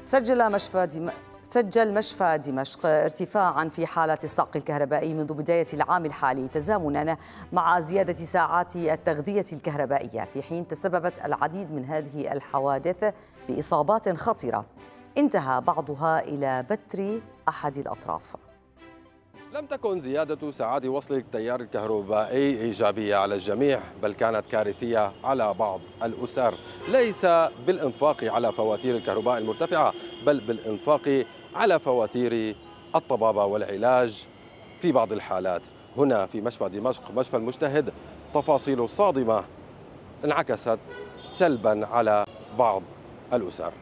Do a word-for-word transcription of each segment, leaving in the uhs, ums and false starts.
سجل مشفى دم... سجل مشفى دمشق ارتفاعا في حالة الصعق الكهربائي منذ بداية العام الحالي تزامنا مع زيادة ساعات التغذية الكهربائية، في حين تسببت العديد من هذه الحوادث بإصابات خطرة انتهى بعضها إلى بتر أحد الأطراف. لم تكن زيادة ساعات وصل التيار الكهربائي إيجابية على الجميع، بل كانت كارثية على بعض الأسر، ليس بالإنفاق على فواتير الكهرباء المرتفعة، بل بالإنفاق على فواتير الطبابة والعلاج في بعض الحالات. هنا في مشفى دمشق مشفى المجتهد تفاصيل صادمة انعكست سلبا على بعض الأسر.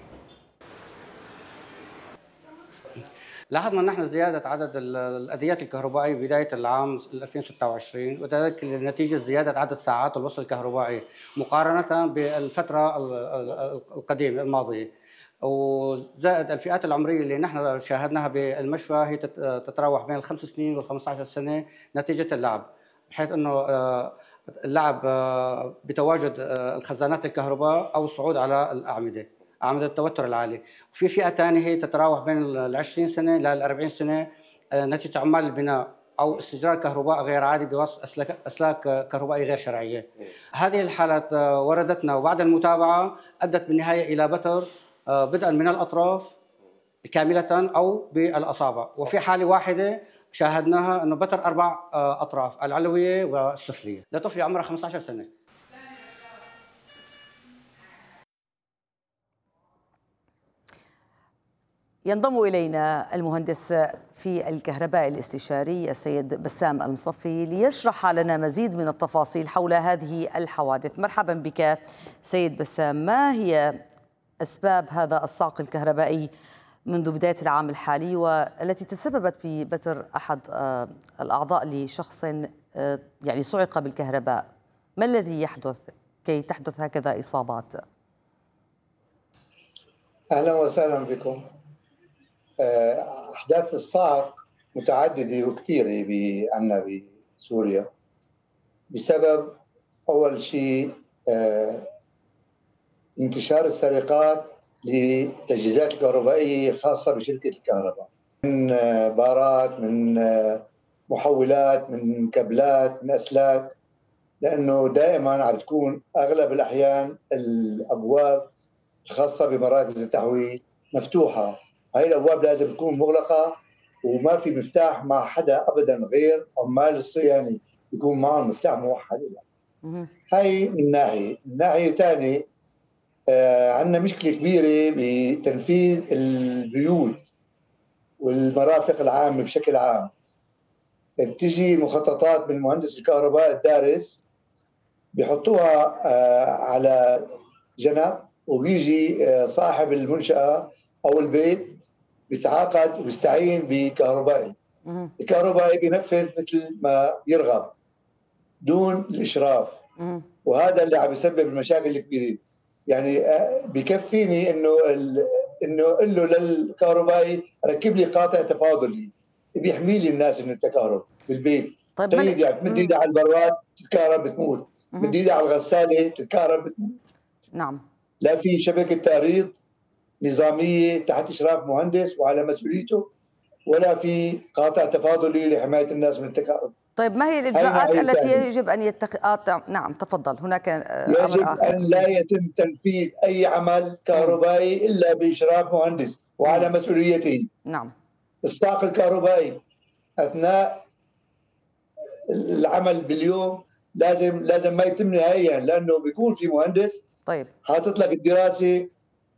لاحظنا نحن زيادة عدد الأديات الكهربائية بداية العام ألفين وستة وعشرين، وذلك نتيجة زيادة عدد ساعات الوصل الكهربائي مقارنة بالفترة القديمة الماضية، وزائد الفئات العمرية اللي نحن شاهدناها بالمشفى هي تتراوح بين الخمس سنين والخمسة عشر سنة نتيجة اللعب، بحيث أنه اللعب بتواجد الخزانات الكهرباء أو الصعود على الأعمدة، أعمدة التوتر العالي. وفي فئة ثانية هي تتراوح بين ال عشرين سنة إلى ال أربعين سنة نتيجة عمال البناء أو استئجار كهرباء غير عادي بواسطة أسلاك أسلاك كهربائية غير شرعية. هذه الحالات وردتنا وبعد المتابعة أدت بالنهاية إلى بتر بدءا من الأطراف كاملة أو بالأصابع، وفي حالة واحدة شاهدناها أنه بتر أربع أطراف العلوية والسفلية لطفلة عمرها خمسة عشر سنة. ينضم إلينا المهندس في الكهرباء الاستشاري السيد بسام المصفي ليشرح لنا مزيد من التفاصيل حول هذه الحوادث. مرحبا بك سيد بسام، ما هي أسباب هذا الصعق الكهربائي منذ بداية العام الحالي والتي تسببت ببتر أحد الأعضاء لشخص يعني صعق بالكهرباء؟ ما الذي يحدث كي تحدث هكذا إصابات؟ أهلا وسهلا بكم. أحداث الصعق متعددة وكثيرة عندنا بسوريا بسبب أول شيء انتشار السرقات للتجهيزات الكهربائية الخاصة بشركة الكهرباء، من بارات، من محولات، من كابلات، من أسلاك، لأنه دائما عم تكون أغلب الأحيان الأبواب الخاصة بمراكز التحويل مفتوحة. هاي الأبواب لازم تكون مغلقة وما في مفتاح مع حدا أبدا غير عمال الصيانة يكون معهم مفتاح موحد. هاي من ناحية. من ناحية ثانية آه عندنا مشكلة كبيرة بتنفيذ البيوت والمرافق العامة بشكل عام. بتجي مخططات من مهندس الكهرباء الدارس بيحطوها آه على جنب، وبيجي آه صاحب المنشأة أو البيت بيتعاقد وبيستعين بكهربائي. الكهربائي بينفذ مثل ما يرغب دون الإشراف، وهذا اللي عم يسبب المشاكل الكبيرة. يعني بكفيني إنه إنه قل له للكهربائي ركب لي قاطع تفاضلي بيحمي لي الناس من التكهرب بالبيت. طيب سيدي يعني مد ايدها على البراد تتكهرب بتموت، مد ايدها على الغسالة تتكهرب بتموت. نعم. لا في شبكة تأريض نظامية تحت إشراف مهندس وعلى مسؤوليته، ولا في قاطع تفاضلي لحماية الناس من التكهرب. طيب ما هي الإجراءات التي تاني. يجب أن يتخذ آه نعم تفضل. هناك أمر يجب آخر. أن لا يتم تنفيذ أي عمل كهربائي إلا بإشراف مهندس وعلى مسؤوليته. نعم. الصاق الكهربائي أثناء العمل باليوم لازم لازم ما يتم نهائيا، لأنه بيكون في مهندس طيب حاطط لك الدراسة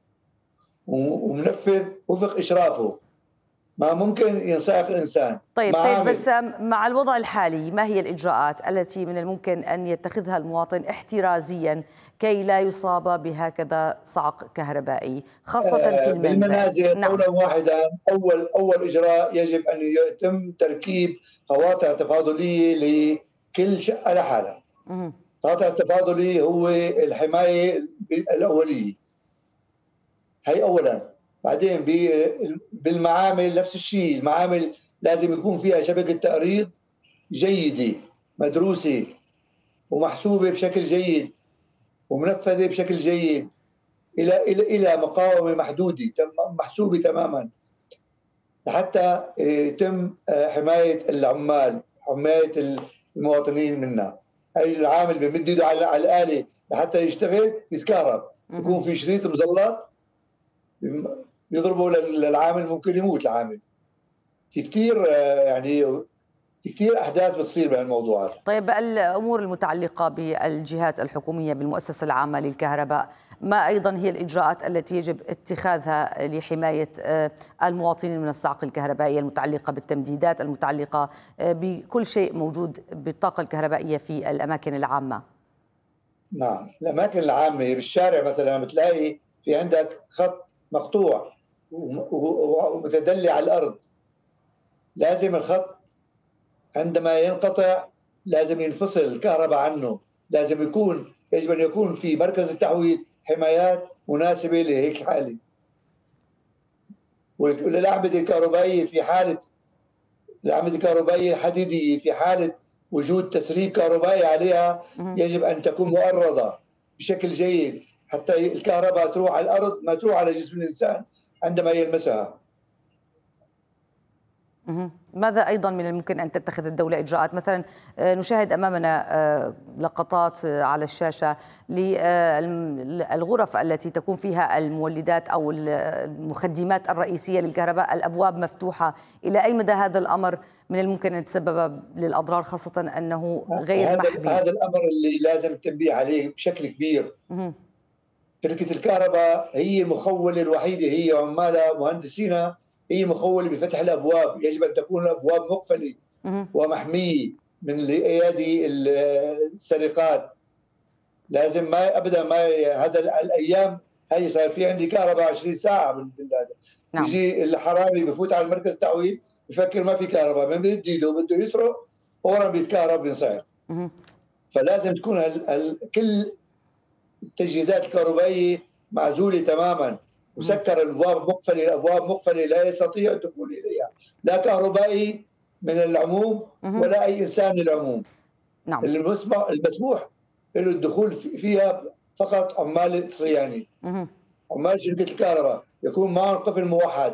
ومنفذ وفق إشرافه، ما ممكن ينساق الإنسان. طيب سيد بسام، مع الوضع الحالي ما هي الإجراءات التي من الممكن أن يتخذها المواطن احترازيا كي لا يصاب بهكذا صعق كهربائي خاصة في المنزل؟ بالمنازل. نعم. قولا واحدا، أول أول إجراء يجب أن يتم تركيب قواطع تفاضلية لكل شقة لحالها. قاطع التفاضلي هو الحماية الأولية، هي أولا. بعدين بالمعامل نفس الشيء، المعامل لازم يكون فيها شبكة تأريض جيدة مدروسة ومحسوبة بشكل جيد ومنفذة بشكل جيد، الى الى الى مقاومه محدوده محسوبه تماما حتى يتم حمايه العمال، حمايه المواطنين منها. اي العامل بمد ايده على على الاله لحتى يشتغل يتكهرب، يكون في شريط مزلط يضربه للعامل ممكن يموت العامل. في كثير يعني في كثير احداث بتصير بهالموضوعات. طيب الامور المتعلقه بالجهات الحكوميه بالمؤسسه العامه للكهرباء، ما ايضا هي الاجراءات التي يجب اتخاذها لحمايه المواطنين من الصعق الكهربائيه المتعلقه بالتمديدات، المتعلقه بكل شيء موجود بالطاقه الكهربائيه في الاماكن العامه؟ نعم، الاماكن العامه بالشارع مثلا بتلاقي في عندك خط مقطوع ومتدلي على الارض، لازم الخط عندما ينقطع لازم ينفصل الكهرباء عنه، لازم يكون يجب ان يكون في مركز التحويل حمايات مناسبه لهيك حاله. وللاعمده الكهربائيه في حاله الاعمده الكهربائيه الحديديه في حاله وجود تسريب كهربائي عليها يجب ان تكون مؤرضه بشكل جيد حتى الكهرباء تروح على الارض ما تروح على جسم الانسان عندما يلمسها. ماذا أيضا من الممكن أن تتخذ الدولة إجراءات؟ مثلا نشاهد أمامنا لقطات على الشاشة للغرف التي تكون فيها المولدات أو المخدمات الرئيسية للكهرباء، الأبواب مفتوحة. إلى أي مدى هذا الأمر من الممكن أن يتسبب للأضرار، خاصة أنه غير محمي؟ هذا الأمر اللي لازم التنبيه عليه بشكل كبير. شركة الكهرباء هي المخولة الوحيدة، هي عمالها مهندسينها هي مخولة بفتح الأبواب. يجب أن تكون الأبواب مقفلة ومحمية من ايادي السرقات. لازم ما ابدا ما هذا الايام هي صار في عندي كهرباء عشرين ساعه بالبلاد. نعم. بيجي الحرامي بفوت على المركز التعويل بفكر ما في كهرباء، من بده ايده بده يسرق فورا بيتكهرب بينسحب. فلازم تكون ال ال كل التجهيزات الكهربائيه معزوله تماما، مسكر، الابواب مقفله، الابواب مقفله لا يستطيع الدخول اليها، لا كهربائي من العموم ولا اي انسان من العموم. نعم. المسموح له الدخول فيها فقط عمال الصيانه، عمال شركه الكهرباء يكون معهم قفل موحد.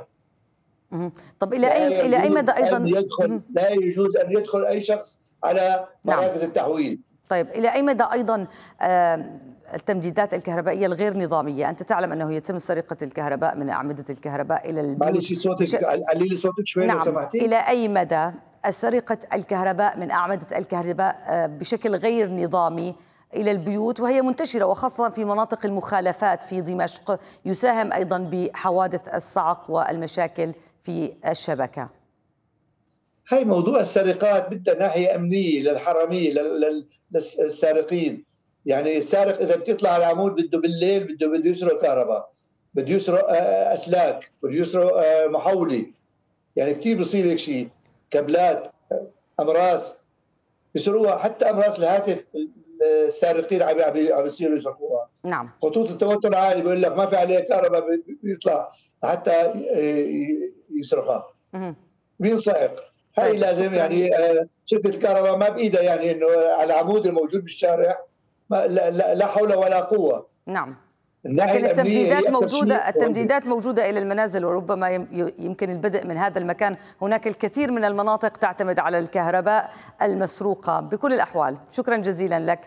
طب الى اي الى اي مدى ايضا يدخل لا يجوز ان يدخل اي شخص على مراكز نعم. التحويل. طيب الى اي مدى ايضا آه التمديدات الكهربائية الغير نظامية؟ أنت تعلم أنه يتم سرقة الكهرباء من أعمدة الكهرباء إلى البيوت. معلش صوتك بش... قللي لي صوتك شوي نعم. لو سمحتي. إلى أي مدى سرقة الكهرباء من أعمدة الكهرباء بشكل غير نظامي إلى البيوت وهي منتشرة وخاصة في مناطق المخالفات في دمشق يساهم أيضا بحوادث الصعق والمشاكل في الشبكة؟ هاي موضوع السرقات بدها ناحية أمنية للحرامية للسارقين. يعني السارق اذا بتطلع على العمود بده بالليل بده بده يسرق كهرباء، بده يسرق اسلاك، بده يسرق محولي. يعني كثير بصير هيك شيء، كابلات، امراس بيسرقوها، حتى امراس الهاتف السارقين عم عم بيصيروا يسرقوها. نعم. خطوط التوتر عالي بيقول لك ما في عليه كهرباء بيطلع حتى يسرقها. بينصعق. هاي طيب لازم شكرا. يعني شركه الكهرباء ما بايدها يعني انه على العمود الموجود بالشارع ما لا, لا, لا حول ولا قوة. نعم. لكن التمديدات موجودة، التمديدات موجودة إلى المنازل، وربما يمكن البدء من هذا المكان. هناك الكثير من المناطق تعتمد على الكهرباء المسروقة بكل الأحوال. شكرا جزيلا لك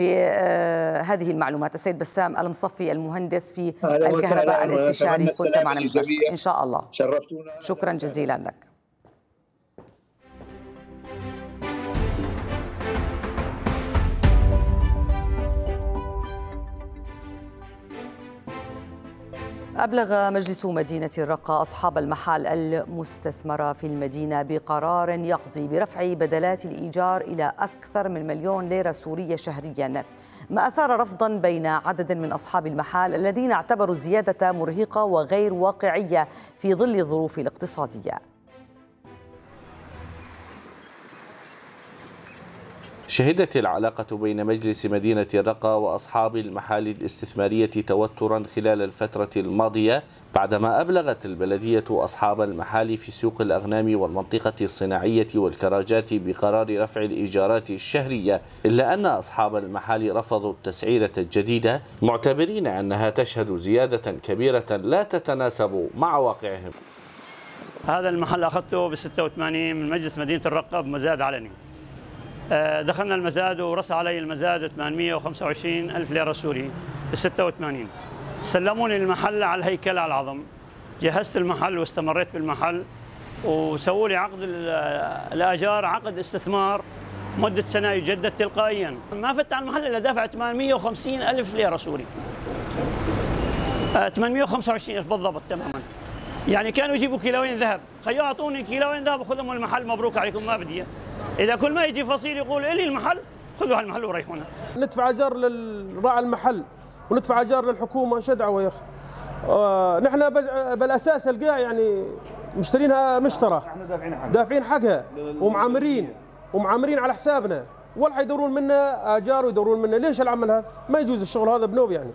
لهذه المعلومات السيد بسام المصفي المهندس في الكهرباء الاستشاري، كنت معنا من إن شاء الله. شرفتونا. شكرا جزيلا لك. أبلغ مجلس مدينة الرقة أصحاب المحال المستثمرة في المدينة بقرار يقضي برفع بدلات الإيجار إلى أكثر من مليون ليرة سورية شهرياً، ما أثار رفضاً بين عدد من أصحاب المحال الذين اعتبروا الزيادة مرهقة وغير واقعية في ظل الظروف الاقتصادية. شهدت العلاقة بين مجلس مدينة الرقة وأصحاب المحال الاستثمارية توترا خلال الفترة الماضية بعدما أبلغت البلدية أصحاب المحال في سوق الأغنام والمنطقة الصناعية والكراجات بقرار رفع الإيجارات الشهرية، إلا أن أصحاب المحال رفضوا التسعيرة الجديدة معتبرين أنها تشهد زيادة كبيرة لا تتناسب مع واقعهم. هذا المحل أخذته ب ستة وثمانين من مجلس مدينة الرقة بمزاد علني. دخلنا المزاد ورسى علي المزاد ثمانمئة وخمسة وعشرين ألف ليرة سوري ب ستة وثمانين. سلموني المحل على الهيكل على العظم. جهزت المحل واستمريت بالمحل وسووا لي عقد الآجار، عقد استثمار مدة سنة يجدد تلقائيا. ما فت على المحل إلا دافع ثمانمئة وخمسين ألف ليرة سوري. ثمانمئة وخمسة وعشرين ألف بالضبط تماما. يعني كانوا يجيبوا كيلوين ذهب، خيو اعطوني كيلوين ذهب وخذهم المحل، مبروك عليكم ما بدي. اذا كل ما يجي فصيل يقول الي المحل خذوا هالمحل وريحونا. ندفع اجار للراعي المحل وندفع اجار للحكومه، شو دعوه يا اخي؟ آه نحن بالاساس القاه يعني مشترينها مشترى، دافعين حقها ومعامرين ومعامرين على حسابنا، ولا حيدورون منا اجار ويدورون منا. ليش العمل هذا؟ ما يجوز الشغل هذا بنوب يعني.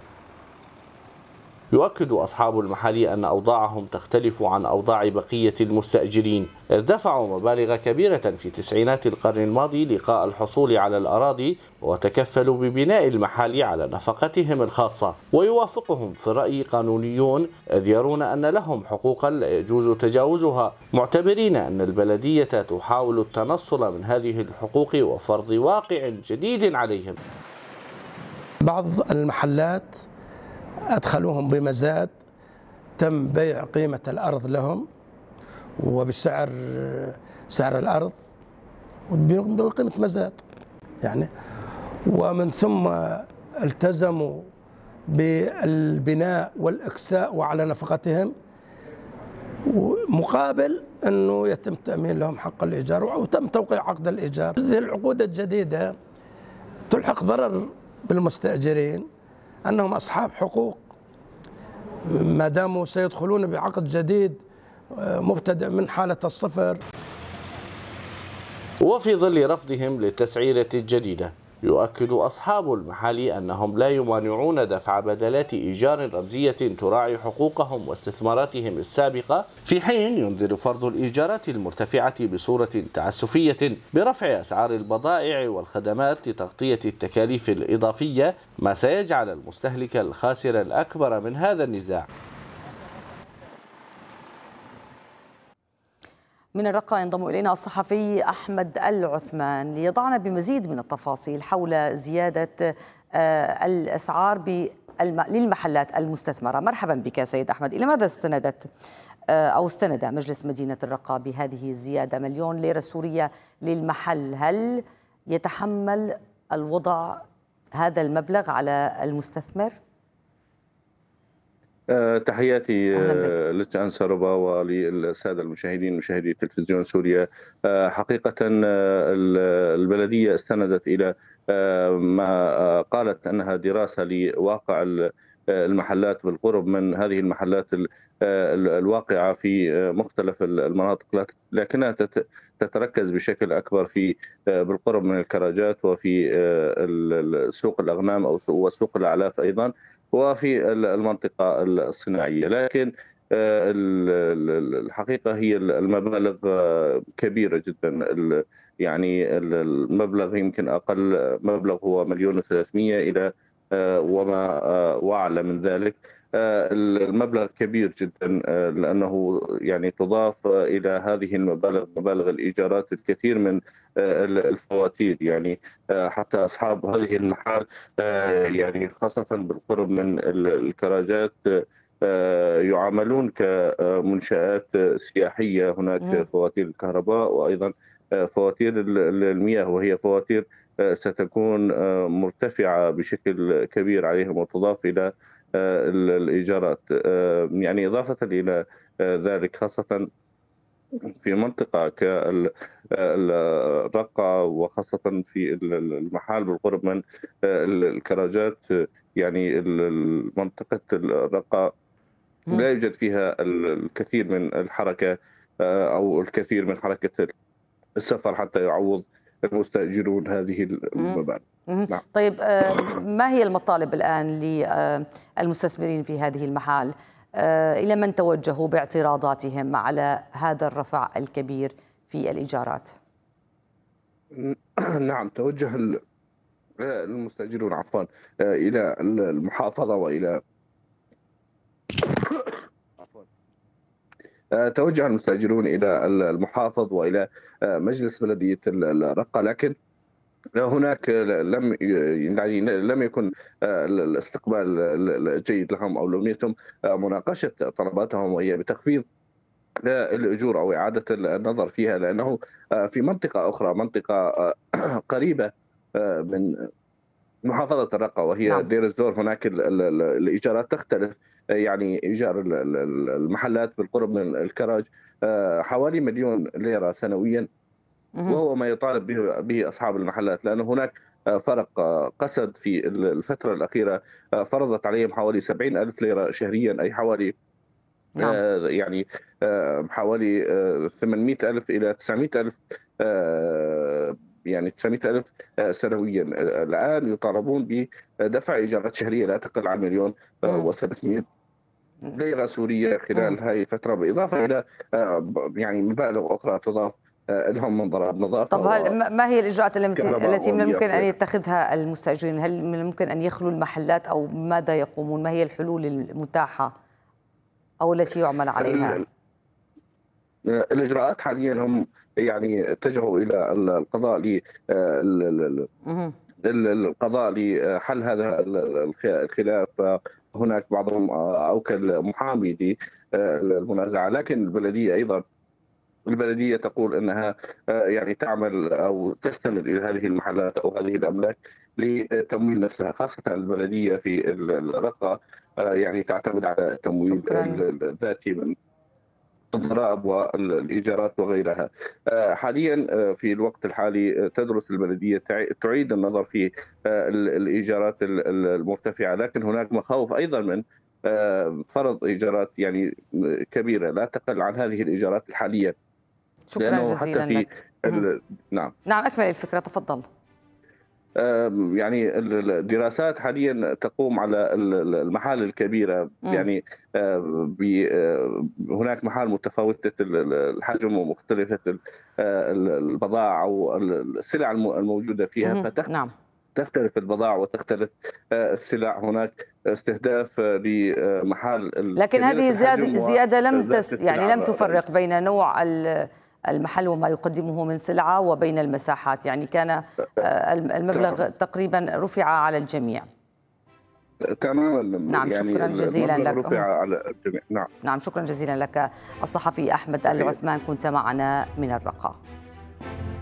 يؤكد أصحاب المحال أن أوضاعهم تختلف عن أوضاع بقية المستأجرين، إذ دفعوا مبالغ كبيرة في تسعينات القرن الماضي لقاء الحصول على الأراضي وتكفلوا ببناء المحال على نفقتهم الخاصة. ويوافقهم في الرأي قانونيون إذ يرون أن لهم حقوقا لا يجوز تجاوزها، معتبرين أن البلدية تحاول التنصل من هذه الحقوق وفرض واقع جديد عليهم. بعض المحلات أدخلوهم بمزاد، تم بيع قيمة الأرض لهم وبسعر سعر الأرض بقيمة مزاد يعني، ومن ثم التزموا بالبناء والإكساء وعلى نفقتهم مقابل أنه يتم تأمين لهم حق الإيجار أو تم توقيع عقد الإيجار. هذه العقود الجديدة تلحق ضرر بالمستأجرين أنهم أصحاب حقوق ما داموا سيدخلون بعقد جديد مبتدئ من حالة الصفر. وفي ظل رفضهم للتسعيرة الجديدة، يؤكد أصحاب المحال أنهم لا يمانعون دفع بدلات إيجار رمزية تراعي حقوقهم واستثماراتهم السابقة، في حين ينذر فرض الإيجارات المرتفعة بصورة تعسفية برفع أسعار البضائع والخدمات لتغطية التكاليف الإضافية، ما سيجعل المستهلك الخاسر الأكبر من هذا النزاع. من الرقة ينضم إلينا الصحفي أحمد العثمان ليضعنا بمزيد من التفاصيل حول زيادة الأسعار للمحلات المستثمرة. مرحبا بك سيد أحمد. إلى ماذا استندت أو استند مجلس مدينة الرقة بهذه الزيادة مليون ليرة سورية للمحل؟ هل يتحمل الوضع هذا المبلغ على المستثمر؟ تحياتي لك أنسة ربا وللسادة المشاهدين مشاهدي تلفزيون سوريا. حقيقة البلدية استندت إلى ما قالت أنها دراسة لواقع المحلات بالقرب من هذه المحلات الواقعة في مختلف المناطق، لكنها تتركز بشكل أكبر في بالقرب من الكراجات وفي سوق الأغنام أو وسوق الأعلاف أيضا وفي المنطقة الصناعية. لكن الحقيقة هي المبالغ كبيرة جدا، يعني المبلغ يمكن أقل مبلغ هو مليون وثلاثمئة إلى وما وأعلى من ذلك. المبلغ كبير جدا لأنه يعني تضاف إلى هذه المبالغ مبالغ الإيجارات الكثير من الفواتير، يعني حتى أصحاب هذه المحال يعني خاصة بالقرب من الكراجات يعاملون كمنشآت سياحية. هناك فواتير الكهرباء وأيضا فواتير المياه، وهي فواتير ستكون مرتفعة بشكل كبير عليهم وتضاف إلى الإيجارات. يعني إضافة إلى ذلك خاصة في منطقة كالرقة وخاصة في المحال بالقرب من الكراجات، يعني منطقة الرقة لا يوجد فيها الكثير من الحركة أو الكثير من حركة السفر حتى يعوض المستأجرون هذه المبالغ. نعم. طيب ما هي المطالب الآن للمستثمرين في هذه المحال؟ إلى من توجهوا باعتراضاتهم على هذا الرفع الكبير في الإيجارات؟ نعم، توجه المستأجرون عفوا إلى المحافظة وإلى توجه المستأجرون إلى المحافظ وإلى مجلس بلدية الرقة، لكن هناك لم يعني لم يكن الاستقبال الجيد لهم، أو لم يتم مناقشة طلباتهم وهي بتخفيض الأجور أو إعادة النظر فيها، لأنه في منطقة أخرى، منطقة قريبة من محافظة الرقة وهي نعم. دير الزور، هناك الإيجارات تختلف، يعني إيجار المحلات بالقرب من الكراج حوالي مليون ليرة سنويا، وهو ما يطالب به, به أصحاب المحلات، لأن هناك فرق قسد في الفترة الأخيرة فرضت عليهم حوالي سبعين ألف ليرة شهريا، أي حوالي نعم. يعني حوالي ثمانمئة ألف إلى تسعمئة ألف، يعني تسعمئة ألف سنويا. الآن يطالبون بدفع إيجارات شهرية لا تقل عن مليون وسبعمئة ليرة سورية خلال هذه الفترة، بالإضافة إلى يعني مبالغ أخرى تضاف لهم من ضرائب نظافة. طب هل ما هي الإجراءات التي من الممكن أن يتخذها المستأجرين؟ هل من الممكن أن يخلوا المحلات أو ماذا يقومون؟ ما هي الحلول المتاحة أو التي يعمل عليها؟ الإجراءات حاليا هم يعني اتجهوا إلى القضاء ل القضاء لحل هذا الخلاف. هناك بعضهم أوكل محامي للمنازعة، لكن البلدية أيضا البلدية تقول أنها يعني تعمل أو تستند إلى هذه المحلات أو هذه الأملاك لتمويل نفسها، خاصة البلدية في الرقة يعني تعتمد على التمويل الذاتي من الضرائب والإيجارات وغيرها. حاليا في الوقت الحالي تدرس البلدية تعيد النظر في الإيجارات المرتفعة، لكن هناك مخاوف أيضا من فرض إيجارات يعني كبيرة لا تقل عن هذه الإيجارات الحالية. شكرا جزيلا حتى في نعم نعم أكمل الفكرة، تفضل. يعني الدراسات حاليا تقوم على المحال الكبيرة، يعني هناك محال متفاوتة الحجم ومختلفة البضائع أو السلع الموجودة فيها، فتختلف البضائع وتختلف السلع. هناك استهداف لمحال، لكن هذه زيادة زيادة لم تس يعني لم تفرق بين نوع المحل وما يقدمه من سلعة وبين المساحات، يعني كان المبلغ تقريبا رفع على الجميع. تماما. نعم يعني شكرا جزيلا لك. رفع على الجميع. نعم نعم شكرا جزيلا لك الصحفي أحمد العثمان، كنت معنا من الرقة.